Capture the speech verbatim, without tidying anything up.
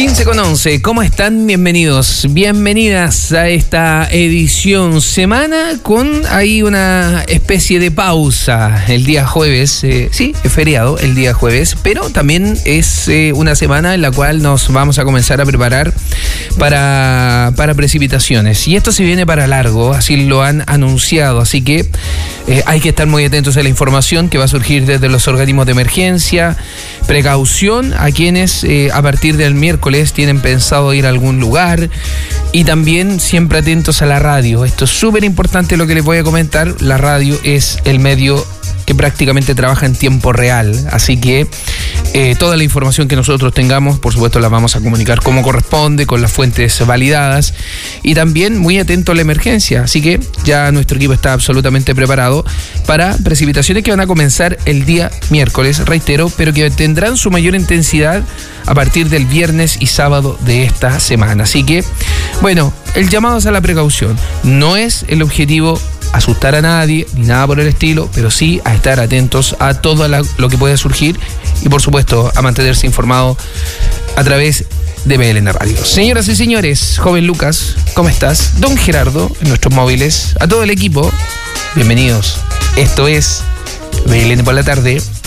quince con once, ¿cómo están? Bienvenidos, bienvenidas a esta edición semana con ahí una especie de pausa el día jueves. Eh, sí, es feriado el día jueves, pero también es eh, una semana en la cual nos vamos a comenzar a preparar para, para precipitaciones. Y esto se viene para largo, así lo han anunciado, así que eh, hay que estar muy atentos a la información que va a surgir desde los organismos de emergencia. Precaución a quienes eh, a partir del miércoles tienen pensado ir a algún lugar, y también siempre atentos a la radio. Esto es súper importante lo que les voy a comentar. La radio es el medio que prácticamente trabaja en tiempo real, así que eh, toda la información que nosotros tengamos, por supuesto, la vamos a comunicar como corresponde, con las fuentes validadas, y también muy atento a la emergencia. Así que ya nuestro equipo está absolutamente preparado para precipitaciones que van a comenzar el día miércoles, reitero, pero que tendrán su mayor intensidad a partir del viernes y sábado de esta semana. Así que, bueno, el llamado es a la precaución. No es el objetivo asustar a nadie, ni nada por el estilo, pero sí a estar atentos a todo la, lo que pueda surgir, y por supuesto a mantenerse informado a través de B L N Radio. Señoras y señores, joven Lucas, ¿cómo estás? Don Gerardo, en nuestros móviles, a todo el equipo, bienvenidos. Esto es B L N por la tarde.